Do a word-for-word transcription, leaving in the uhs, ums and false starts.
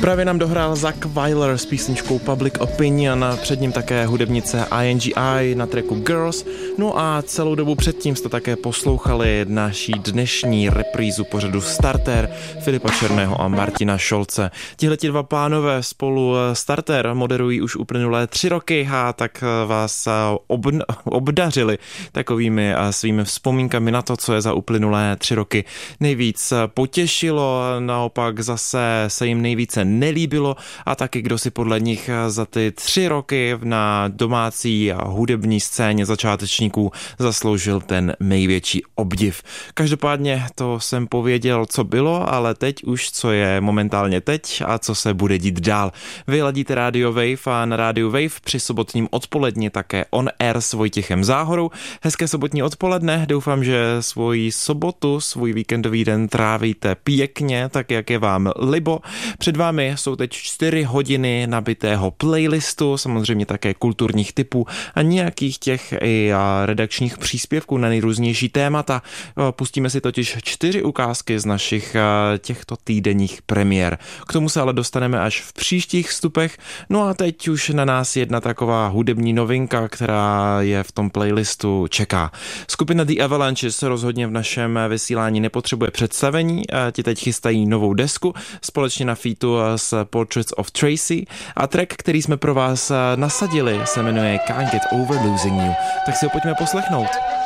Právě nám dohrál Zach Weiler s písničkou Public Opinion, před ním také hudebnice I N G I na tracku Girls, no a celou dobu předtím jste také poslouchali naší dnešní reprízu pořadu Starter Filipa Černého a Martina Šolce. Tihleti dva pánové spolu Starter moderují už uplynulé tři roky a tak vás obn- obdařili takovými svými vzpomínkami na to, co je za uplynulé tři roky nejvíc potěšilo, naopak zase se jim nejvíce nelíbilo a taky kdo si podle nich za ty tři roky na domácí a hudební scéně začátečníků zasloužil ten největší obdiv. Každopádně to jsem pověděl, co bylo, ale teď už co je momentálně teď a co se bude dít dál. Vy ladíte Radio Wave a na Radio Wave při sobotním odpoledni také On Air s Vojtěchem Záhorou. Hezké sobotní odpoledne, doufám, že svoji sobotu, svůj víkendový den trávíte pěkně, tak jak je vám libo. Před vámi jsou teď čtyři hodiny nabitého playlistu, samozřejmě také kulturních tipů a nějakých těch i redakčních příspěvků na nejrůznější témata. Pustíme si totiž čtyři ukázky z našich těchto týdenních premiér. K tomu se ale dostaneme až v příštích vstupech. No a teď už na nás jedna taková hudební novinka, která je v tom playlistu čeká. Skupina The Avalanches rozhodně v našem vysílání nepotřebuje představení. Ti teď chystají novou desku společně na featu s Portraits of Tracy a track, který jsme pro vás nasadili, se jmenuje Can't Get Over Losing You. Tak si ho pojďme poslechnout.